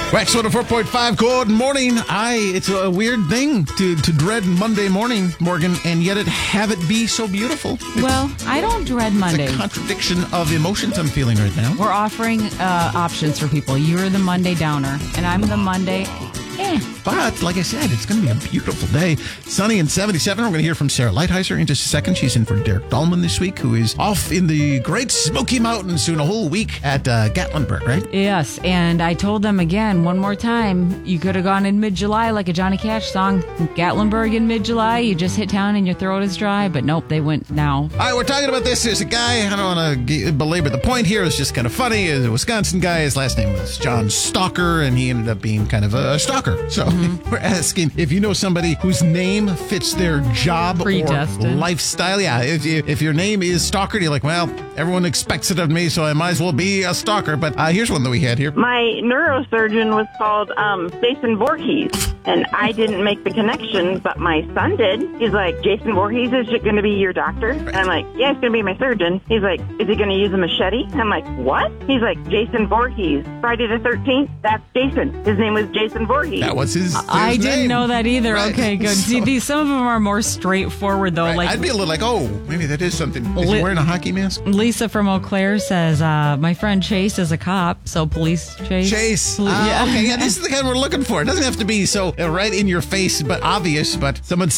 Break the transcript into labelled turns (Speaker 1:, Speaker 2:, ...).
Speaker 1: Wax 104.5, good morning. It's a weird thing to dread Monday morning, Morgan, and yet have it be so beautiful.
Speaker 2: Well, I don't dread Monday.
Speaker 1: It's a contradiction of emotions I'm feeling right now.
Speaker 2: We're offering options for people. You're the Monday downer, and I'm the Monday
Speaker 1: But, like I said, it's going to be a beautiful day. Sunny and 77. We're going to hear from Sarah Lighthizer in just a second. She's in for Derek Dahlman this week, who is off in the Great Smoky Mountains doing a whole week at Gatlinburg, right?
Speaker 2: Yes, and I told them again, one more time, you could have gone in mid-July like a Johnny Cash song. Gatlinburg in mid-July, you just hit town and your throat is dry, but nope, they went now.
Speaker 1: All right, we're talking about this. There's a guy, I don't want to belabor the point here, it's just kind of funny. He's a Wisconsin guy. His last name was John Stalker, and he ended up being kind of a stalker. So we're asking if you know somebody whose name fits their job or lifestyle. Yeah, if your name is Stalker, you're like, well, everyone expects it of me, so I might as well be a stalker. But here's one that we had here.
Speaker 3: My neurosurgeon was called Jason Voorhees, and I didn't make the connection, but my son did. He's like, Jason Voorhees is going to be your doctor? And I'm like, yeah, he's going to be my surgeon. He's like, is he going to use a machete? I'm like, what? He's like, Jason Voorhees. Friday the 13th, that's Jason. His name was Jason Voorhees.
Speaker 1: That was his
Speaker 2: I didn't
Speaker 1: name.
Speaker 2: know that either.
Speaker 1: Right.
Speaker 2: Okay, good.
Speaker 1: So,
Speaker 2: See, some of them are more straightforward, though.
Speaker 1: Right.
Speaker 2: Like
Speaker 1: I'd be a little like, oh, maybe that is something. Is he wearing a hockey mask?
Speaker 2: Lisa from Eau Claire says, my friend Chase is a cop, so police Chase.
Speaker 1: Okay, yeah, this is the kind we're looking for. It doesn't have to be so right in your face, but obvious, but someone